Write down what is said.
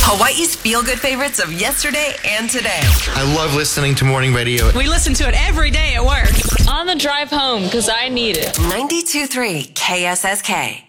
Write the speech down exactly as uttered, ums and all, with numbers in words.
Hawaii's feel-good favorites of yesterday and today. I love listening to morning radio. We listen to it every day at work. On the drive home, because I need it. ninety-two point three K S S K.